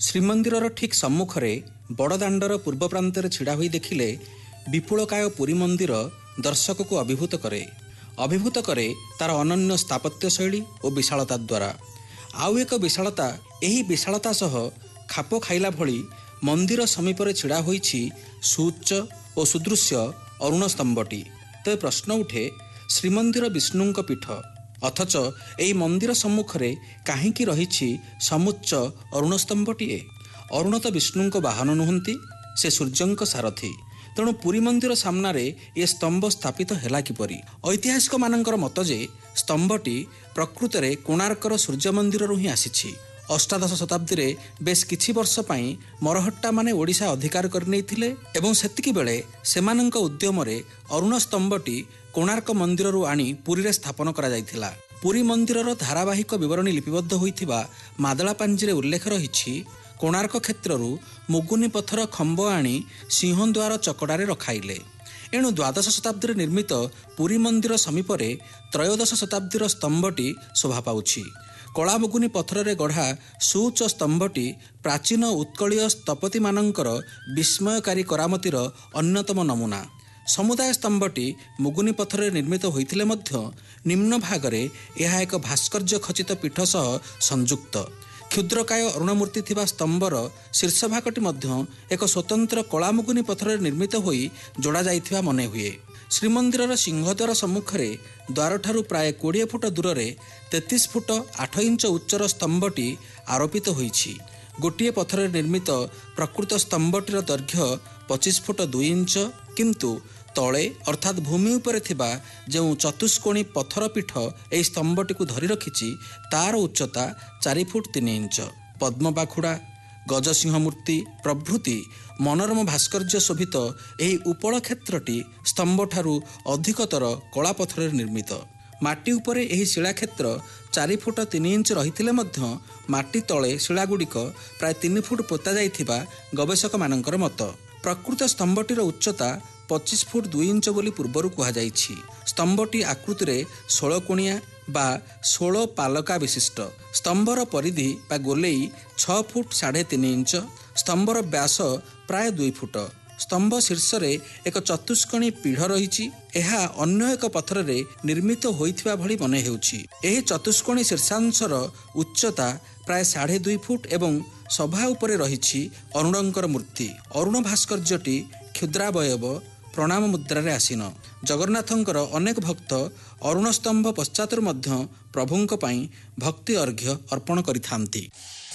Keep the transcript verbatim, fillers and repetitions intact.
ଶ୍ରୀମନ୍ଦିରର ଠିକ୍ ସମ୍ମୁଖରେ ବଡ଼ଦାଣ୍ଡର ପୂର୍ବ ପ୍ରାନ୍ତରେ ଛିଡ଼ା ହୋଇ ଦେଖିଲେ ବିପୁଳକାୟ ପୁରୀ ମନ୍ଦିର ଦର୍ଶକକୁ ଅଭିଭୂତ କରେ ଅଭିଭୂତ କରେ ତାର ଅନନ୍ୟ ସ୍ଥାପତ୍ୟ ଶୈଳୀ ଓ ବିଶାଳତା ଦ୍ୱାରା। ଆଉ ଏକ ବିଶାଳତା, ଏହି ବିଶାଳତା ସହ ଖାପ ଖାଇଲା ଭଳି ମନ୍ଦିର ସମୀପରେ ଛିଡ଼ା ହୋଇଛି ସୁଉଚ୍ଚ ଓ ସୁଦୃଶ୍ୟ ଅରୁଣ ସ୍ତମ୍ଭଟି। ତେବେ ପ୍ରଶ୍ନ ଉଠେ, ଶ୍ରୀମନ୍ଦିର ବିଷ୍ଣୁଙ୍କ ପୀଠ, ଅଥଚ ଏହି ମନ୍ଦିର ସମ୍ମୁଖରେ କାହିଁକି ରହିଛି ସମୁଚ୍ଚ ଅରୁଣ ସ୍ତମ୍ଭଟିଏ? ଅରୁଣ ତ ବିଷ୍ଣୁଙ୍କ ବାହନ ନୁହନ୍ତି, ସେ ସୂର୍ଯ୍ୟଙ୍କ ସାରଥୀ। ତେଣୁ ପୁରୀ ମନ୍ଦିର ସାମ୍ନାରେ ଏ ସ୍ତମ୍ଭ ସ୍ଥାପିତ ହେଲା କିପରି? ଐତିହାସିକମାନଙ୍କର ମତ ଯେ ସ୍ତମ୍ଭଟି ପ୍ରକୃତରେ କୋଣାର୍କର ସୂର୍ଯ୍ୟ ମନ୍ଦିରରୁ ହିଁ ଆସିଛି। ଅଷ୍ଟାଦଶ ଶତାବ୍ଦୀରେ ବେଶ କିଛି ବର୍ଷ ପାଇଁ ମରହଟ୍ଟାମାନେ ଓଡ଼ିଶା ଅଧିକାର କରିନେଇଥିଲେ ଏବଂ ସେତିକି ବେଳେ ସେମାନଙ୍କ ଉଦ୍ୟମରେ ଅରୁଣ ସ୍ତମ୍ଭଟି କୋଣାର୍କ ମନ୍ଦିରରୁ ଆଣି ପୁରୀରେ ସ୍ଥାପନ କରାଯାଇଥିଲା। ପୁରୀ ମନ୍ଦିରର ଧାରାବାହିକ ବିବରଣୀ ଲିପିବଦ୍ଧ ହୋଇଥିବା ମାଦଳା ପାଞ୍ଜିରେ ଉଲ୍ଲେଖ ରହିଛି, କୋଣାର୍କ କ୍ଷେତ୍ରରୁ ମୁଗୁନି ପଥର ଖମ୍ବ ଆଣି ସିଂହଦ୍ୱାର ଚକଡ଼ାରେ ରଖାଇଲେ। ଏଣୁ ଦ୍ୱାଦଶ ଶତାବ୍ଦୀରେ ନିର୍ମିତ ପୁରୀ ମନ୍ଦିର ସମୀପରେ ତ୍ରୟୋଦଶ ଶତାବ୍ଦୀର ସ୍ତମ୍ଭଟି ଶୋଭା ପାଉଛି। କଳା ମୁଗୁନି ପଥରରେ ଗଢ଼ା ସୁଉଚ୍ଚ ସ୍ତମ୍ଭଟି ପ୍ରାଚୀନ ଉତ୍କଳୀୟ ସ୍ଥପତିମାନଙ୍କର ବିସ୍ମୟକାରୀ କରାମତିର ଅନ୍ୟତମ ନମୁନା। ସମୁଦାୟ ସ୍ତମ୍ଭଟି ମୁଗୁନି ପଥରରେ ନିର୍ମିତ ହୋଇଥିଲେ ମଧ୍ୟ ନିମ୍ନ ଭାଗରେ ଏହା ଏକ ଭାସ୍କର୍ଯ୍ୟ ଖଚିତ ପୀଠ ସହ ସଂଯୁକ୍ତ। କ୍ଷୁଦ୍ରକାୟ ଅରୁଣମୂର୍ତ୍ତି ଥିବା ସ୍ତମ୍ଭର ଶୀର୍ଷଭାଗଟି ମଧ୍ୟ ଏକ ସ୍ୱତନ୍ତ୍ର କଳାମୁଗୁନି ପଥରରେ ନିର୍ମିତ ହୋଇ ଯୋଡ଼ା ଯାଇଥିବା ମନେ ହୁଏ। ଶ୍ରୀମନ୍ଦିରର ସିଂହଦ୍ୱାର ସମ୍ମୁଖରେ ଦ୍ୱାରଠାରୁ ପ୍ରାୟ କୋଡ଼ିଏ ଫୁଟ ଦୂରରେ ତେତିଶ ଫୁଟ ଆଠ ଇଞ୍ଚ ଉଚ୍ଚର ସ୍ତମ୍ଭଟି ଆରୋପିତ ହୋଇଛି। ଗୋଟିଏ ପଥରରେ ନିର୍ମିତ ପ୍ରକୃତ ସ୍ତମ୍ଭଟିର ଦୈର୍ଘ୍ୟ ପଚିଶ ଫୁଟ ଦୁଇ ଇଞ୍ଚ, କିନ୍ତୁ ତଳେ ଅର୍ଥାତ୍ ଭୂମି ଉପରେ ଥିବା ଯେଉଁ ଚତୁଷ୍କୋଣୀ ପଥର ପୀଠ ଏହି ସ୍ତମ୍ଭଟିକୁ ଧରି ରଖିଛି ତାର ଉଚ୍ଚତା ଚାରି ଫୁଟ ତିନି ଇଞ୍ଚ। ପଦ୍ମପାଖୁଡ଼ା, ଗଜସିଂହ ମୂର୍ତ୍ତି ପ୍ରଭୃତି ମନୋରମ ଭାସ୍କର୍ଯ୍ୟ ଶୋଭିତ ଏହି ଉପଳ କ୍ଷେତ୍ରଟି ସ୍ତମ୍ଭଠାରୁ ଅଧିକତର କଳାପଥରରେ ନିର୍ମିତ। ମାଟି ଉପରେ ଏହି ଶିଳାକ୍ଷେତ୍ର ଚାରି ଫୁଟ ତିନି ଇଞ୍ଚ ରହିଥିଲେ ମଧ୍ୟ ମାଟି ତଳେ ଶିଳାଗୁଡ଼ିକ ପ୍ରାୟ ତିନି ଫୁଟ ପୋତା ଯାଇଥିବା ଗବେଷକମାନଙ୍କର ମତ। ପ୍ରକୃତ ସ୍ତମ୍ଭଟିର ଉଚ୍ଚତା ପଚିଶ ଫୁଟ ଦୁଇ ଇଞ୍ଚ ବୋଲି ପୂର୍ବରୁ କୁହାଯାଇଛି। ସ୍ତମ୍ଭଟି ଆକୃତିରେ ଷୋଳକୋଣିଆ ବା ଷୋଳ ପାଲକା ବିଶିଷ୍ଟ। ସ୍ତମ୍ଭର ପରିଧି ବା ଗୋଲେଇ ଛଅ ଫୁଟ ସାଢ଼େ ତିନି ଇଞ୍ଚ। ସ୍ତମ୍ଭର ବ୍ୟାସ ପ୍ରାୟ ଦୁଇ ଫୁଟ। ସ୍ତମ୍ଭ ଶୀର୍ଷରେ ଏକ ଚତୁଷ୍କୋଣୀ ପୀଢ଼ ରହିଛି। ଏହା ଅନ୍ୟ ଏକ ପଥରରେ ନିର୍ମିତ ହୋଇଥିବା ଭଳି ମନେ ହେଉଛି। ଏହି ଚତୁଷ୍କୋଣୀ ଶୀର୍ଷାଂଶର ଉଚ୍ଚତା ପ୍ରାୟ ସାଢ଼େ ଦୁଇ ଫୁଟ ଏବଂ ସଭା ଉପରେ ରହିଛି ଅରୁଣଙ୍କର ମୂର୍ତ୍ତି। ଅରୁଣ ଭାସ୍କର୍ଯ୍ୟଟି କ୍ଷୁଦ୍ରାବୟବ ପ୍ରଣାମ ମୁଦ୍ରାରେ ଆସୀନ। ଜଗନ୍ନାଥଙ୍କର ଅନେକ ଭକ୍ତ ଅରୁଣ ସ୍ତମ୍ଭ ପଶ୍ଚାତରୁ ମଧ୍ୟ ପ୍ରଭୁଙ୍କ ପାଇଁ ଭକ୍ତି ଅର୍ଘ୍ୟ ଅର୍ପଣ କରିଥାନ୍ତି।